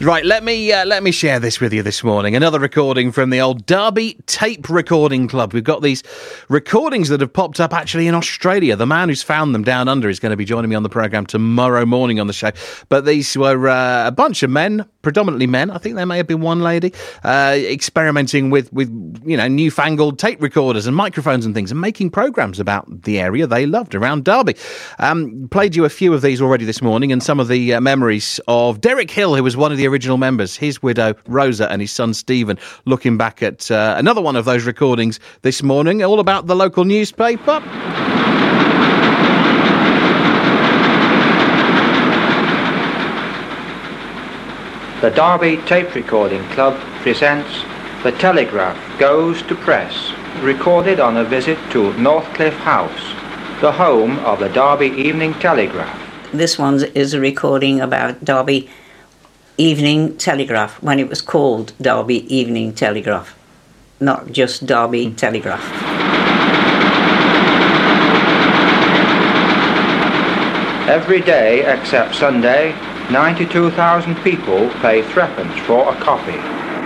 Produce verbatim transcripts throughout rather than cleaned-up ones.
Right, let me uh, let me share this with you this morning. Another recording from the old Derby Tape Recording Club. We've got these recordings that have popped up actually in Australia. The man who's found them down under is going to be joining me on the programme tomorrow morning on the show. But these were uh, a bunch of men, predominantly men. I think there may have been one lady uh, experimenting with, with you know newfangled tape recorders and microphones and things, and making programmes about the area they loved around Derby. Um, played you a few of these already this morning, and some of the uh, memories of Derek Hill, who was one of the original members, his widow Rosa and his son Stephen, looking back at uh, another one of those recordings this morning, all about the local newspaper. The Derby Tape Recording Club presents The Telegraph Goes to Press, recorded on a visit to Northcliffe House, the home of the Derby Evening Telegraph. This one is a recording about Derby Evening Telegraph, when it was called Derby Evening Telegraph, not just Derby Telegraph. Every day except Sunday, ninety-two thousand people pay threepence for a copy.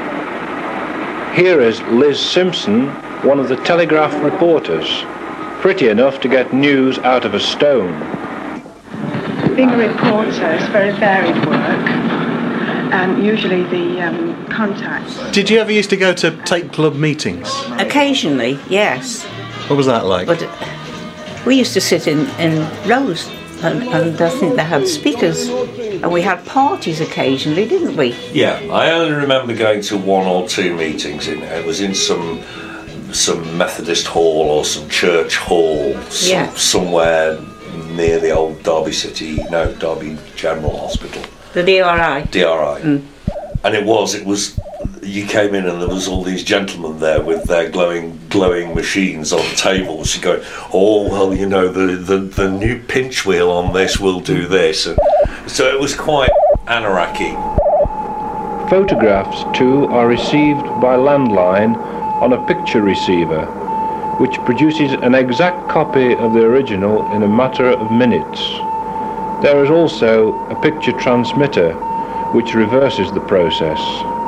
Here is Liz Simpson, one of the Telegraph reporters, pretty enough to get news out of a stone. Being a reporter is very varied work, and usually the um, contacts. Did you ever used to go to tape club meetings? Occasionally, yes. What was that like? But we used to sit in, in rows, and, and I think they had speakers, and we had parties occasionally, didn't we? Yeah, I only remember going to one or two meetings. In it was in some some Methodist hall or some church hall, some, Yeah. somewhere near the old Derby City, no, Derby General Hospital. The D R I. D R I. Mm. And it was, it was, you came in and there was all these gentlemen there with their glowing glowing machines on tables going, oh, well, you know, the, the, the new pinch wheel on this will do this. And so it was quite anarchy. Photographs, too, are received by landline on a picture receiver, which produces an exact copy of the original in a matter of minutes. There is also a picture transmitter, which reverses the process.